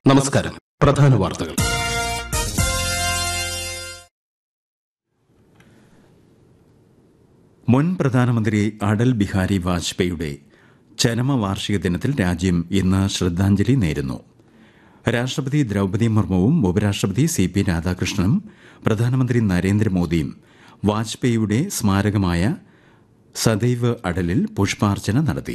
നമസ്കാരം. പ്രധാന വാർത്തകൾ. മുൻ പ്രധാനമന്ത്രി അടൽ ബിഹാരി വാജ്പേയിയുടെ ചരമവാർഷിക ദിനത്തിൽ രാജ്യം ഇന്ന് ശ്രദ്ധാഞ്ജലി നേരുന്നു. രാഷ്ട്രപതി ദ്രൌപദി മുർമുവും ഉപരാഷ്ട്രപതി CP രാധാകൃഷ്ണനും പ്രധാനമന്ത്രി നരേന്ദ്രമോദിയും വാജ്പേയിയുടെ സ്മാരകമായ സദൈവ് അടലിൽ പുഷ്പാർച്ചന നടത്തി.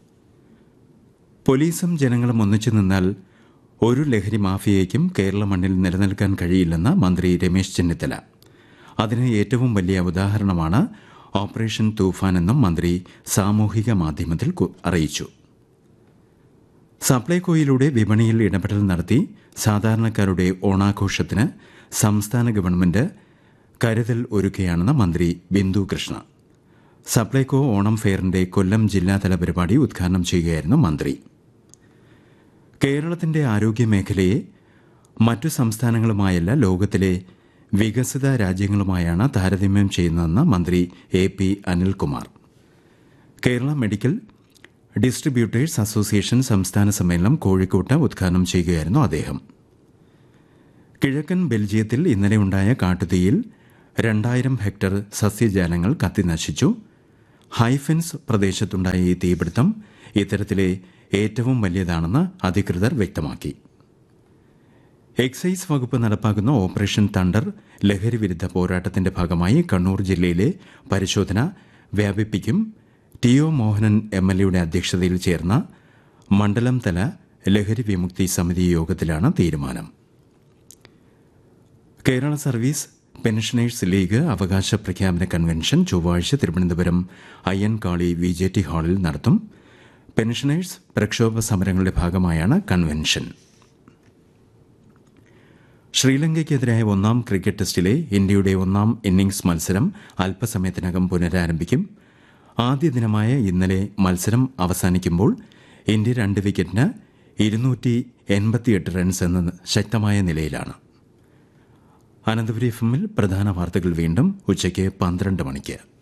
പോലീസും ജനങ്ങളും ഒന്നിച്ചു നിന്നാൽ ഒരു ലഹരി മാഫിയയ്ക്കും കേരള മണ്ണിൽ നിലനിൽക്കാൻ കഴിയില്ലെന്ന് മന്ത്രി രമേശ് ചെന്നിത്തല. അതിന് ഏറ്റവും വലിയ ഉദാഹരണമാണ് ഓപ്പറേഷൻ തൂഫാൻ എന്നും മന്ത്രി സാമൂഹിക മാധ്യമത്തിൽ അറിയിച്ചു. സപ്ലൈകോയിലൂടെ വിപണിയിൽ ഇടപെടൽ നടത്തി സാധാരണക്കാരുടെ ഓണാഘോഷത്തിന് സംസ്ഥാന ഗവൺമെന്റ് കരുതൽ ഒരുക്കുകയാണെന്ന് മന്ത്രി ബിന്ദു കൃഷ്ണ. സപ്ലൈകോ ഓണം ഫെയറിന്റെ കൊല്ലം ജില്ലാതല പരിപാടി ഉദ്ഘാടനം ചെയ്യുകയായിരുന്നു മന്ത്രി. കേരളത്തിന്റെ ആരോഗ്യമേഖലയെ മറ്റു സംസ്ഥാനങ്ങളുമായല്ല, ലോകത്തിലെ വികസിത രാജ്യങ്ങളുമായാണ് താരതമ്യം ചെയ്യുന്നതെന്ന് മന്ത്രി AP Anilkumar. Kerala medical distributors association സംസ്ഥാന സമ്മേളനം കോഴിക്കോട്ട് ഉദ്ഘാടനം ചെയ്യുകയായിരുന്നു അദ്ദേഹം. കിഴക്കൻ ബെൽജിയത്തിൽ ഇന്നലെ ഉണ്ടായ കാട്ടുതീയിൽ 2000 ഹെക്ടർ സസ്യജാലങ്ങൾ കത്തിനശിച്ചു. ഹൈഫെൻസ് പ്രദേശത്തുണ്ടായ ഈ തീപിടുത്തം ഇത്തരത്തിലെ ഏറ്റവും വലിയതാണെന്ന് അധികൃതർ വ്യക്തമാക്കി. എക്സൈസ് വകുപ്പ് നടപ്പാക്കുന്ന ഓപ്പറേഷൻ തണ്ടർ ലഹരി വിരുദ്ധ പോരാട്ടത്തിന്റെ ഭാഗമായി കണ്ണൂർ ജില്ലയിലെ പരിശോധന വ്യാപിപ്പിക്കും. TO മോഹനൻ MLAയുടെ അധ്യക്ഷതയിൽ ചേർന്ന മണ്ഡലം തല ലഹരി വിമുക്തി സമിതി യോഗത്തിലാണ് തീരുമാനം. കേരള സർവീസ് പെൻഷനേഴ്സ് ലീഗ് അവകാശ പ്രഖ്യാപന കൺവെൻഷൻ ചൊവ്വാഴ്ച തിരുവനന്തപുരം അയ്യൻകാളി VJT ഹാളിൽ നടത്തും. പെൻഷനേഴ്സ് പ്രക്ഷോഭ സമരങ്ങളുടെ ഭാഗമായാണ് കൺവെൻഷൻ. ശ്രീലങ്കയ്ക്കെതിരായ 1ാം ക്രിക്കറ്റ് ടെസ്റ്റിലെ ഇന്ത്യയുടെ 1ാം ഇന്നിംഗ്സ് മത്സരം അല്പസമയത്തിനകം പുനരാരംഭിക്കും. ആദ്യ ദിനമായ ഇന്നലെ മത്സരം അവസാനിക്കുമ്പോൾ ഇന്ത്യ 2 വിക്കറ്റിന് 288 റൺസ് എന്ന ശക്തമായ നിലയിലാണ്. അനന്തപുരി FM പ്രധാന വാർത്തകൾ വീണ്ടും ഉച്ചയ്ക്ക് 12 മണിക്ക്.